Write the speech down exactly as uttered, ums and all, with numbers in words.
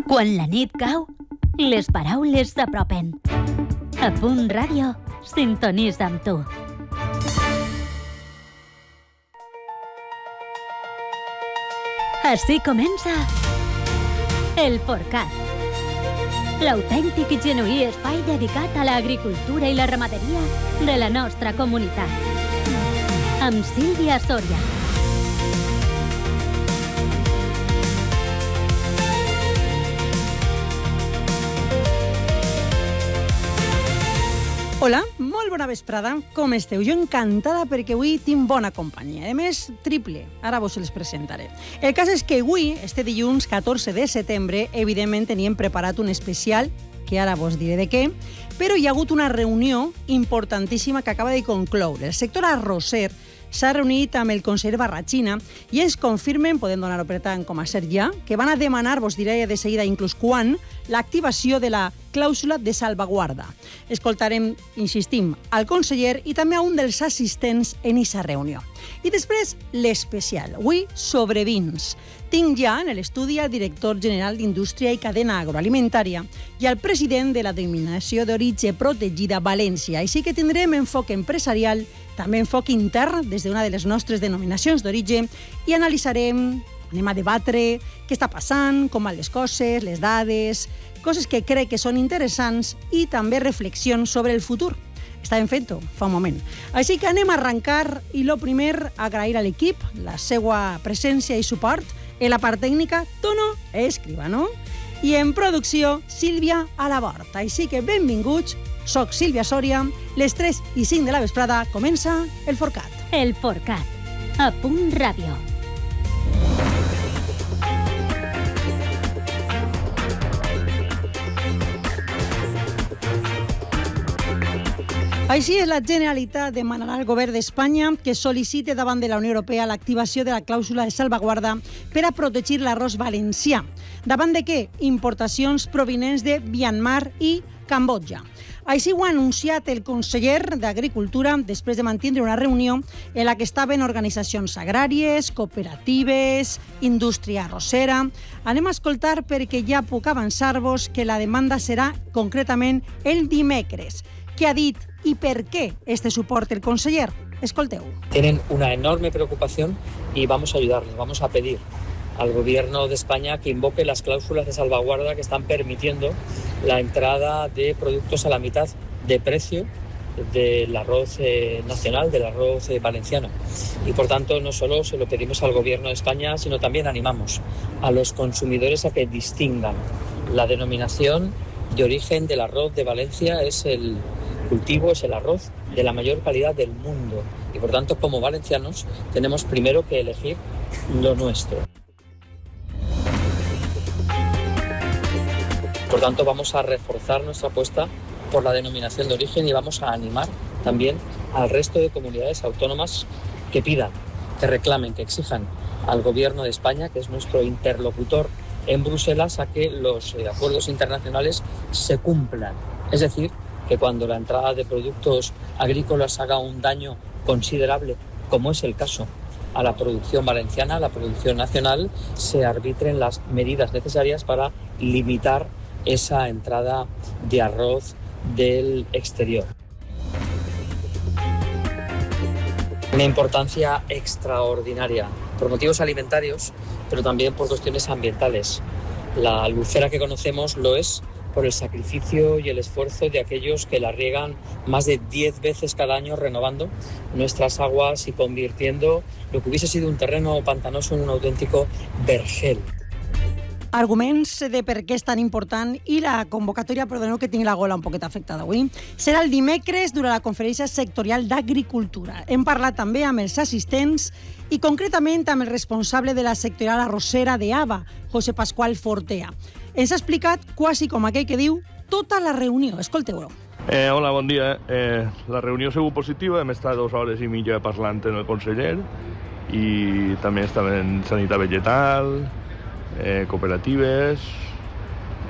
Quan la nit cau, les paraules s'apropen. A Punt Ràdio, sintonitza amb tu. Així comença El Forcat, l'autèntic i genuí espai dedicat a l'agricultura i la ramaderia de la nostra comunitat. Amb Sílvia Soria. Hola, molt bona vesprada, com esteu? Jo encantada perquè avui tinc bona companyia, a més, triple, ara vos els presentaré. El cas és que avui, este dilluns catorze de setembre, evidentment teníem preparat un especial, que ara vos diré de què, però hi ha hagut una reunió importantíssima que acaba de concloure. El sector arrosser s'ha reunit amb el conseller Barrachina i ens confirmen, podem donar-ho per tant com a cert ja, que van a demanar, vos diré de seguida inclús quan, l'activació de la clàusula de salvaguarda. Escoltarem, insistim, al conseller i també a un dels assistents en aquesta reunió. I després, l'especial, avui sobre vins. Tinc ja en l'estudi el director general d'Indústria i Cadena Agroalimentària i el president de la denominació d'origen protegida València. Així que tindrem enfoc empresarial, també enfoc intern des d'una de les nostres denominacions d'origen i analitzarem, anem a debatre què està passant, com van les coses, les dades, coses que crec que són interessants i també reflexions sobre el futur. Estàvem fent-ho fa un moment. Així que anem a arrencar i lo primer agrair a l'equip la seva presència i suport. En la part tècnica, Tono Escribano. I en producció, Sílvia Alabort. Així que benvinguts, soc Sílvia Soria. Les tres i cinc de la vesprada comença El Forcat. El Forcat, a Punt Ràdio. Així és, la Generalitat demanarà al govern d'Espanya que sol·licite davant de la Unió Europea l'activació de la clàusula de salvaguarda per a protegir l'arròs valencià. Davant de què? Importacions provinents de Myanmar i Cambodja. Així ho ha anunciat el conseller d'Agricultura després de mantenir una reunió en la que estaven organitzacions agràries, cooperatives, indústria arrossera. Anem a escoltar perquè ja puc avançar-vos que la demanda serà concretament el dimecres. ¿Qué ha dit y por qué este soporte el conseller? Escolteu. Tienen una enorme preocupación y vamos a ayudarles, vamos a pedir al gobierno de España que invoque las cláusulas de salvaguarda que están permitiendo la entrada de productos a la mitad de precio del arroz eh, nacional, del arroz eh, valenciano. Y por tanto no solo se lo pedimos al gobierno de España, sino también animamos a los consumidores a que distingan la denominación de origen del arroz de Valencia. Es el cultivo, es el arroz de la mayor calidad del mundo y por tanto como valencianos tenemos primero que elegir lo nuestro. Por tanto vamos a reforzar nuestra apuesta por la denominación de origen y vamos a animar también al resto de comunidades autónomas que pidan, que reclamen, que exijan al gobierno de España, que es nuestro interlocutor en Bruselas, a que los acuerdos internacionales se cumplan. Es decir, que cuando la entrada de productos agrícolas haga un daño considerable, como es el caso a la producción valenciana, a la producción nacional, se arbitren las medidas necesarias para limitar esa entrada de arroz del exterior. Una importancia extraordinaria por motivos alimentarios, pero también por cuestiones ambientales. La lucera que conocemos lo es por el sacrificio y el esfuerzo de aquellos que la riegan más de diez veces cada año, renovando nuestras aguas y convirtiendo lo que hubiese sido un terreno pantanoso en un auténtico vergel. Arguments de per què és tan important i la convocatòria, perdoneu que tinc la gola un poquet afectada avui, serà el dimecres durant la conferència sectorial d'Agricultura. Hem parlat també amb els assistents i concretament amb el responsable de la sectorial arrossera d'Ava, José Pascual Fortea. Ens ha explicat, quasi com aquell que diu, tota la reunió. Escolteu-ho. Eh, hola, bon dia. Eh, la reunió ha sigut positiva, hem estat dues hores i mitja parlant amb el conseller i també estava en sanitat vegetal, eh, cooperatives,